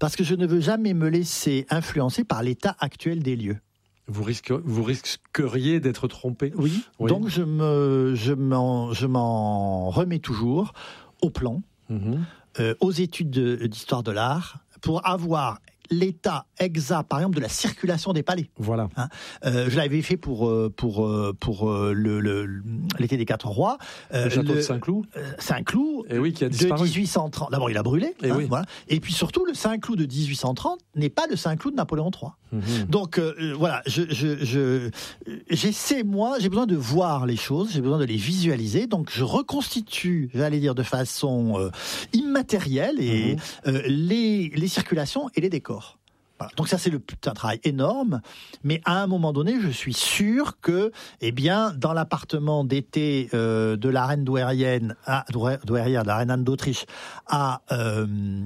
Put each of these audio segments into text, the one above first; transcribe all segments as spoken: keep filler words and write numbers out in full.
parce que je ne veux jamais me laisser influencer par l'état actuel des lieux. Vous, risque, vous risqueriez d'être trompé ? Oui, oui. Donc je, me, je, m'en, je m'en remets toujours au plan, mmh. euh, aux études de, d'histoire de l'art, pour avoir l'état exact, par exemple, de la circulation des palais. Voilà. Hein, euh, je l'avais fait pour pour pour le, le l'été des quatre rois. Euh, le château le, de Saint-Cloud. Euh, Saint-Cloud. Et oui, qui a disparu. De dix-huit cent trente. D'abord, il a brûlé. Et hein, oui. Voilà. Et puis surtout, le Saint-Cloud de dix-huit cent trente n'est pas le Saint-Cloud de Napoléon trois. Mm-hmm. Donc euh, voilà, je, je, je j'essaie moi, j'ai besoin de voir les choses, j'ai besoin de les visualiser. Donc je reconstitue, j'allais dire de façon euh, immatérielle et mm-hmm. euh, les les circulations et les décors. Voilà. Donc ça c'est le, un travail énorme, mais à un moment donné, je suis sûr que, eh bien, dans l'appartement d'été euh, de la reine douairienne, à, douairière de la reine Anne d'Autriche à euh,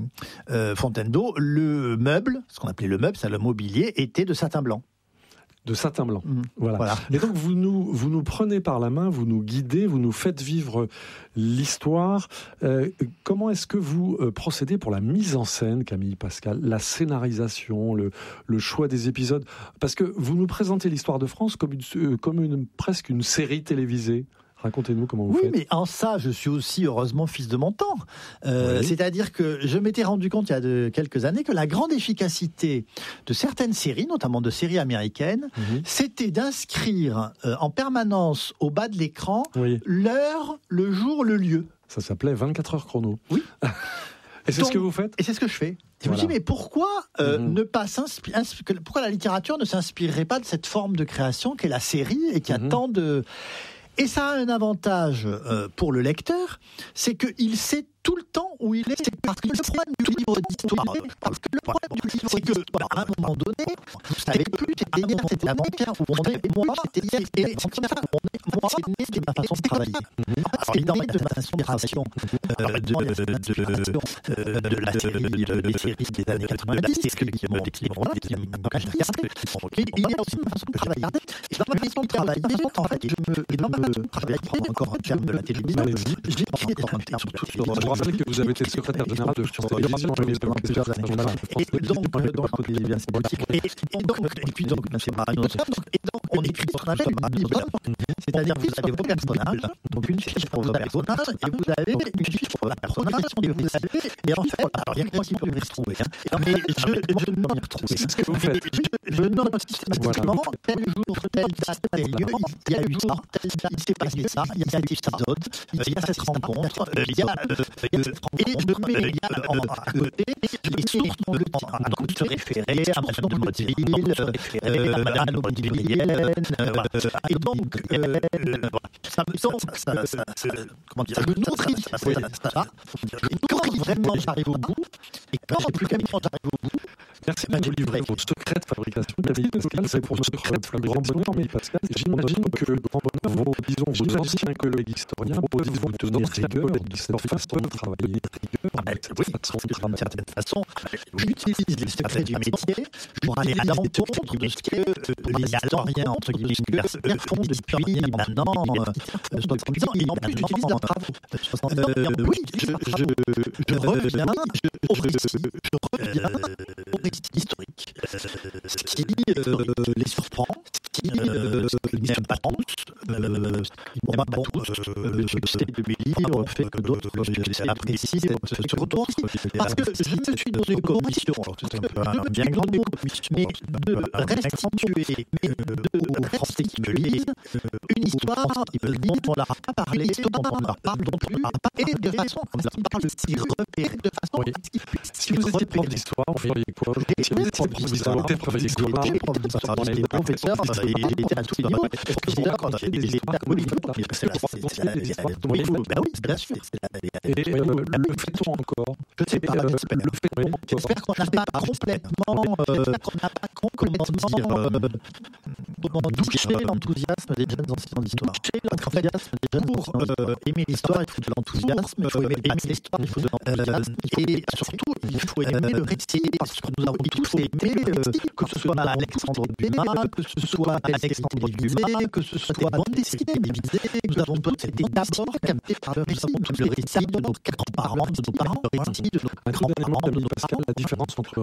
euh, Fontainebleau, le meuble, ce qu'on appelait le meuble, c'est le mobilier, était de satin blanc. De satin blanc. Mmh. Voilà. voilà. Et donc vous nous vous nous prenez par la main, vous nous guidez, vous nous faites vivre l'histoire. Euh, comment est-ce que vous euh, procédez pour la mise en scène, Camille Pascal, la scénarisation, le le choix des épisodes ? Parce que vous nous présentez l'histoire de France comme une euh, comme une presque une série télévisée. Racontez-nous comment vous oui, faites. Oui, mais en ça, je suis aussi heureusement fils de mon temps. Euh, oui. C'est-à-dire que je m'étais rendu compte il y a de, quelques années que la grande efficacité de certaines séries, notamment de séries américaines, mm-hmm. c'était d'inscrire euh, en permanence au bas de l'écran oui. l'heure, le jour, le lieu. Ça s'appelait vingt-quatre heures chrono. Oui. Et c'est Donc, ce que vous faites ? Et c'est ce que je fais. Je voilà. me dis, mais pourquoi euh, mmh. ne pas s'inspirer, pourquoi la littérature ne s'inspirerait pas de cette forme de création qu'est la série et qui a mmh. tant de... Et ça a un avantage euh, pour le lecteur, c'est qu'il sait tout le temps où il est. C'est parce que le problème du livre d'histoire, parce que le problème du livre c'est que, à un moment donné, vous savez plus, c'était hier, c'était avant-hier, où on est, moi, c'était hier, et moi, c'est né de ma façon de travailler. Alors évidemment, il y a cette inspiration euh, de, de, de, de la série, des séries des années quatre-vingt-dix, qui m'ont voilà, qui m'ont regardé. Mais il y a aussi ma façon de travailler. Et dans ma façon de travailler, en fait, je me, et dans ma façon de travailler, pour prendre encore un terme de la télévision, j'ai écrit des articles surtout sur Je rappelle que vous avez été secrétaire général de France Télévisions pendant plusieurs années. Et donc, donc, et donc, et puis donc, c'est Marine Le Pen. Et donc, on écrit ce qu'on appelle une bible. C'est-à-dire, vous avez vos personnages, donc une fiche pour vos personnages, et vous avez une fiche pour la personnage, et vous avez, et en fait, alors, il y a que moi qui peux me retrouver, mais je, je note, c'est ce que vous faites. Je note systématiquement, tel jour, telle date, tel lieu, il y a eu ça, il s'est passé ça, il y a cet épisode, il y a cette rencontre, il y a, et je mets à côté les sources dont je me référer à mon nom de Motteville, à Madame de Motteville, et donc, ça me semble, comment dire, je nourris ça, et quand vraiment j'arrive au bout, et quand j'ai plus qu'à quand j'arrive au bout, merci de nous livrer vos secrets de fabrication. Camille Pascal, c'est pour notre grand bonheur, mais Pascal, j'imagine que vos, disons, vos anciens collègues historiens peuvent vous tenir rigueur de cette façon de travailler. Oui, d'une certaine façon, j'utilise les secrets du métier pour aller à l'encontre de ce que les historiens, entre guillemets, universitaires font depuis maintenant soixante-dix ans, et en plus j'utilise leurs travaux. Oui, je reviens au récit, je reviens au récit historique, ce qui les surprend, ce qui n'aiment pas tous, moi, bon, le succès de mes livres fait que d'autres apprécient ce retour aussi, parce que je suis dans une commission, c'est un peu un bien grand mot, mais de restituer aux Français qui me lisent une histoire dont on leur a pas parlé, dont on leur parle non plus, et de façon à ce qu'ils parlent de s'y repérer, de façon à ce qu'ils puissent si vous étiez prof d'histoire, vous feriez quoi ? Si vous étiez prof d'histoire, vous étiez prof d'histoire, j'étais prof d'histoire, j'étais professeur, j'étais à tous les niveaux, j'étais là quand j'étais des états politiques, c'est la oui, bien sûr, et le fait-on encore ? Je ne sais pas, j'espère. J'espère qu'on n'a pas complètement, qu'on n'a pas complètement douché l'enthousiasme des jeunes enseignants d'histoire. Parce qu'en fait, pour aimer l'histoire, il faut de l'enthousiasme, il faut aimer l'histoire, il faut de l'enthousiasme, et surtout, il faut aimer le récit, parce que nous avons tous aimé, que ce soit Alexandre Dumas, que ce soit Alexandre Dumas, que ce soit des bandes dessinées, nous avons tous été d'abord captés par le récit, le récit de nos grands-parents, de nos parents, le récit de nos grands-parents, de nos Pascal, la différence entre